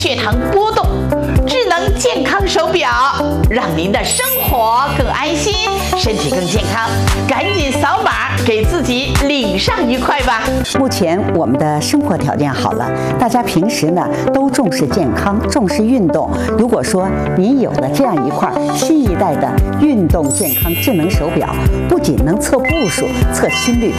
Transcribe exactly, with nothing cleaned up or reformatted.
血糖波动，智能健康手表，让您的生活更安心，身体更健康。赶紧扫码给自己领上一块吧。 目前我们的生活条件好了，大家平时呢都重视健康，重视运动。如果说您有了这样一块新一代的运动健康智能手表，不仅能测步数、测心率，